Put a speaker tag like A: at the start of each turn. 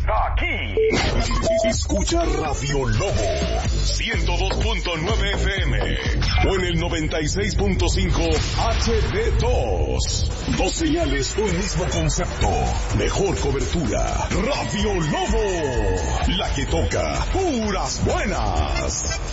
A: está aquí. Escucha Radio Lobo 102.9 FM o en el 96.5 HD2. Dos señales, un mismo concepto. Mejor cobertura. Radio Lobo, la que toca puras buenas.